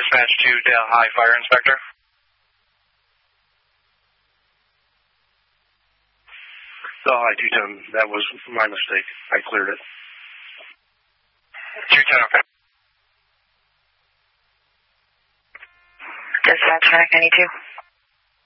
Dispatch to Dale High Fire Inspector. Dale High 210, that was my mistake. I cleared it. 210, okay. Dispatch 92.